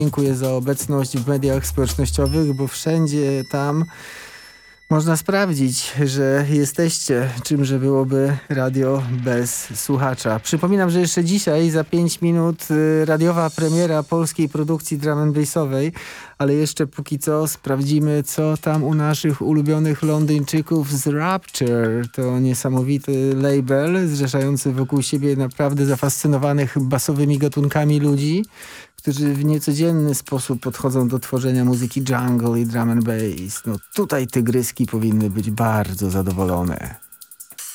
Dziękuję za obecność w mediach społecznościowych, bo wszędzie tam można sprawdzić, że jesteście, czymże byłoby radio bez słuchacza. Przypominam, że jeszcze dzisiaj za 5 minut radiowa premiera polskiej produkcji drum and bassowej, ale jeszcze póki co sprawdzimy, co tam u naszych ulubionych Londyńczyków z Rapture. To niesamowity label zrzeszający wokół siebie naprawdę zafascynowanych basowymi gatunkami ludzi, którzy w niecodzienny sposób podchodzą do tworzenia muzyki jungle i drum and bass. No tutaj tygryski powinny być bardzo zadowolone.